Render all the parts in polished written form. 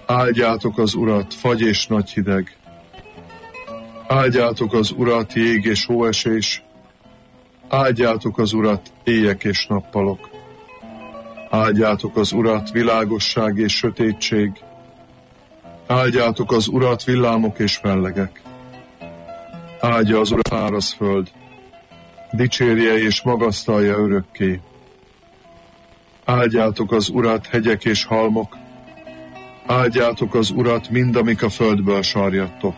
Áldjátok az Urat, fagy és nagy hideg. Áldjátok az Urat, jég és hóesés. Áldjátok az Urat, éjek és nappalok. Áldjátok az Urat, világosság és sötétség. Áldjátok az Urat, villámok és fellegek. Áldja az Urat, száraz föld. Dicsérje és magasztalja örökké. Áldjátok az Urat, hegyek és halmok. Áldjátok az Urat, mind amik a földből sarjadtok.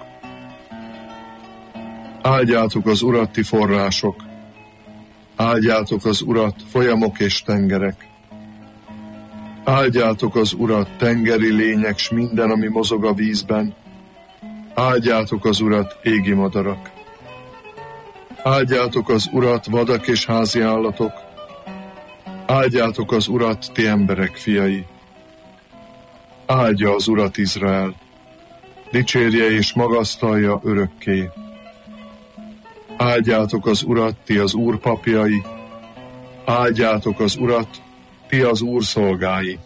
Áldjátok az Urat, ti források. Áldjátok az Urat, folyamok és tengerek. Áldjátok az Urat, tengeri lények, s minden, ami mozog a vízben. Áldjátok az Urat, égi madarak. Áldjátok az Urat, vadak és házi állatok. Áldjátok az Urat, ti emberek fiai. Áldja az Urat Izrael. Dicsérje és magasztalja örökké. Áldjátok az Urat, ti az Úr papjai. Áldjátok az Urat, ti az Úr szolgái.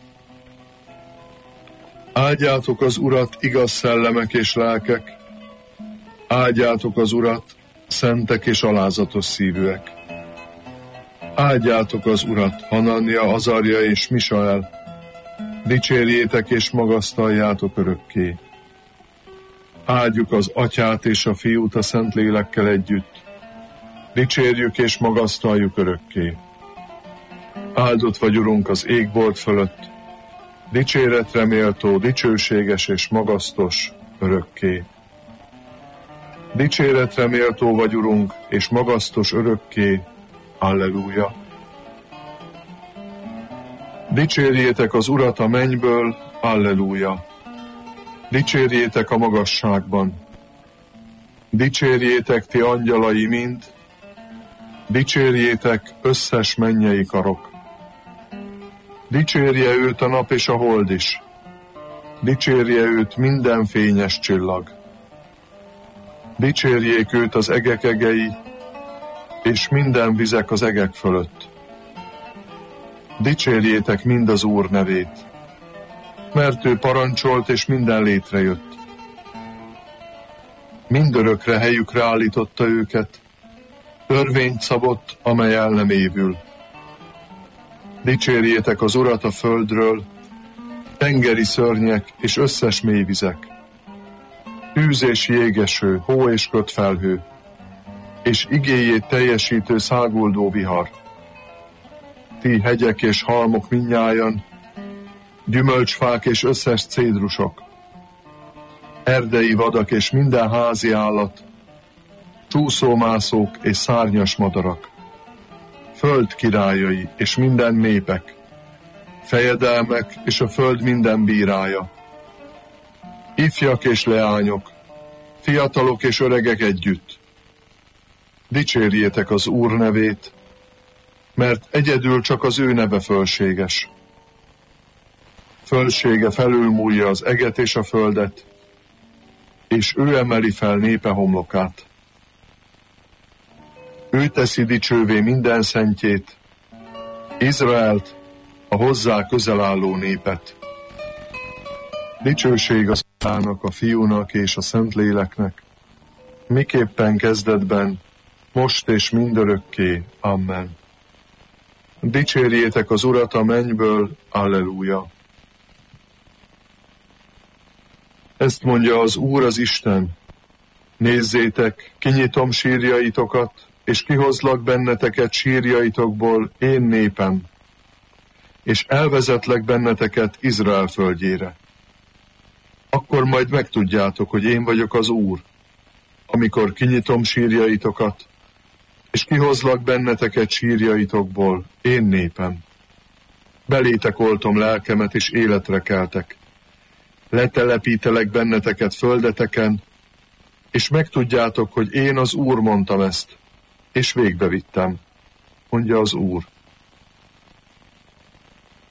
Áldjátok az Urat, igaz szellemek és lelkek. Áldjátok az Urat, szentek és alázatos szívűek. Áldjátok az Urat, Hanania, Azarja és Misael. Dicsérjétek és magasztaljátok örökké. Áldjuk az Atyát és a Fiút a Szentlélekkel együtt. Dicsérjük és magasztaljuk örökké. Áldott vagy, Urunk, az égbolt fölött, dicséretre méltó, dicsőséges és magasztos örökké. Dicséretre méltó vagy, Urunk, és magasztos örökké. Alleluja. Dicsérjétek az Urat a mennyből. Alleluja. Dicsérjétek a magasságban. Dicsérjétek ti angyalai mind. Dicsérjétek összes mennyei karok. Dicsérje őt a nap és a hold is. Dicsérje őt minden fényes csillag. Dicsérjék őt az egek egei, és minden vizek az egek fölött. Dicsérjétek mind az Úr nevét, mert ő parancsolt, és minden létrejött. Mindörökre helyükre állította őket, törvényt szabott, amely el nem évül. Dicsérjétek az Urat a földről, tengeri szörnyek és összes mélyvizek, tűz és jégeső, hó és kötfelhő, és igéjét teljesítő száguldó vihar. Ti hegyek és halmok mindnyájan, gyümölcsfák és összes cédrusok, erdei vadak és minden házi állat, csúszómászók és szárnyas madarak, föld királyai és minden népek, fejedelmek és a föld minden bírája, ifjak és leányok, fiatalok és öregek együtt. Dicsérjétek az Úr nevét, mert egyedül csak az ő neve fölséges. Fölsége felülmúlja az eget és a földet, és ő emeli fel népe homlokát. Ő teszi dicsővé minden szentjét, Izraelt, a hozzá közel álló népet. Dicsőség az Atyának, a Fiúnak és a Szentléleknek, miképpen kezdetben, most és mindörökké. Amen. Dicsérjétek az Urat a mennyből. Alleluja. Ezt mondja az Úr az Isten. Nézzétek, kinyitom sírjaitokat, és kihozlak benneteket sírjaitokból, én népem, és elvezetlek benneteket Izrael földjére. Akkor majd megtudjátok, hogy én vagyok az Úr, amikor kinyitom sírjaitokat, és kihozlak benneteket sírjaitokból, én népem. Belétek oltom lelkemet, és életre keltek. Letelepítelek benneteket földeteken, és megtudjátok, hogy én az Úr mondtam ezt, és végbevittem, mondja az Úr.